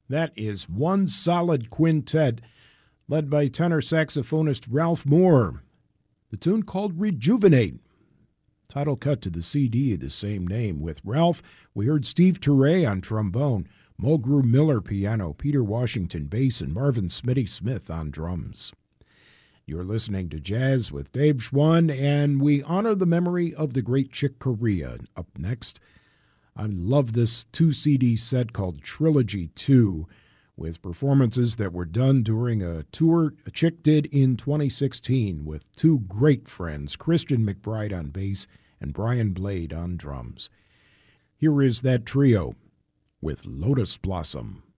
That is one solid quintet led by tenor saxophonist Ralph Moore. The tune called Rejuvenate. Title cut to the CD of the same name. With Ralph, we heard Steve Turre on trombone, Mulgrew Miller piano, Peter Washington bass, and Marvin Smitty Smith on drums. You're listening to Jazz with Dave Schwann, and we honor the memory of the great Chick Corea. Up next, I love this 2-CD set called Trilogy 2, with performances that were done during a tour Chick did in 2016 with two great friends, Christian McBride on bass and Brian Blade on drums. Here is that trio with Lotus Blossom.